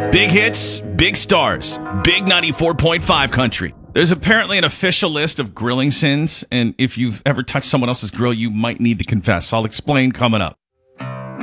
Big hits, big stars, big 94.5 country. There's apparently an official list of grilling sins, and if you've ever touched someone else's grill, you might need to confess. I'll explain coming up.